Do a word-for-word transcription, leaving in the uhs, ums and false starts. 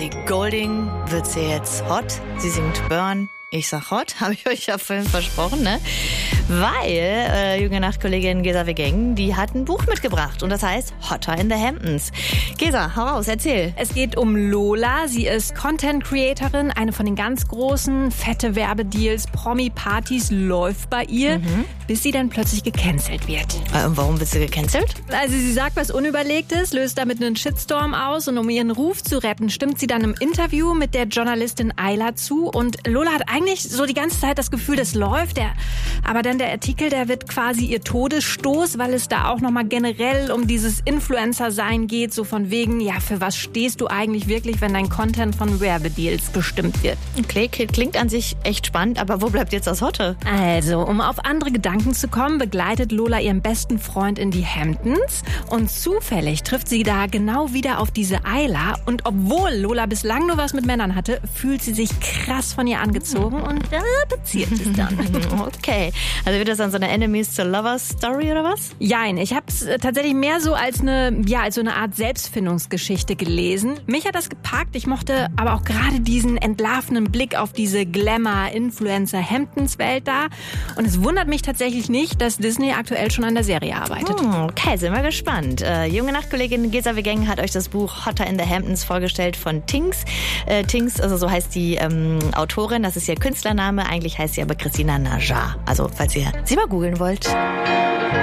Die Golding wird sie jetzt hot. Sie singt Burn. Ich sag hot, habe ich euch ja vorhin versprochen, ne? Weil äh, junge Nachtkollegin Gesa Wegeng, die hat ein Buch mitgebracht und das heißt Hotter in the Hamptons. Gesa, hau raus, erzähl. Es geht um Lola. Sie ist Content-Creatorin, eine von den ganz großen, fette Werbedeals, Promi-Partys läuft bei ihr, mhm. bis sie dann plötzlich gecancelt wird. Äh, warum wird sie gecancelt? Also sie sagt was Unüberlegtes, löst damit einen Shitstorm aus und um ihren Ruf zu retten, stimmt sie dann im Interview mit der Journalistin Ayla zu und Lola hat eigentlich so die ganze Zeit das Gefühl, das läuft, der, aber dann der Artikel, der wird quasi ihr Todesstoß, weil es da auch nochmal generell um dieses Influencer-Sein geht, so von wegen, ja, für was stehst du eigentlich wirklich, wenn dein Content von Werbedeals bestimmt wird? Okay, klingt an sich echt spannend, aber wo bleibt jetzt das Hotte? Also, um auf andere Gedanken zu kommen, begleitet Lola ihren besten Freund in die Hamptons und zufällig trifft sie da genau wieder auf diese Ayla und obwohl Lola bislang nur was mit Männern hatte, fühlt sie sich krass von ihr angezogen und da bezieht es dann. Okay, also wird das dann so eine Enemies to Lovers Story oder was? Jein, ich habe es tatsächlich mehr so als eine, ja, als so eine Art Selbstfindungsgeschichte gelesen. Mich hat das gepackt, ich mochte aber auch gerade diesen entlarvenden Blick auf diese Glamour-Influencer-Hamptons-Welt da und es wundert mich tatsächlich nicht, dass Disney aktuell schon an der Serie arbeitet. Hm, okay, sind wir gespannt. Äh, junge Nachtkollegin Gesa Wegeng hat euch das Buch Hotter in the Hamptons vorgestellt von Tinks. Äh, Tinks, also so heißt die ähm, Autorin, das ist ihr Künstlername, eigentlich heißt sie aber Christina Najjar. Also falls ihr sie mal googeln wollt.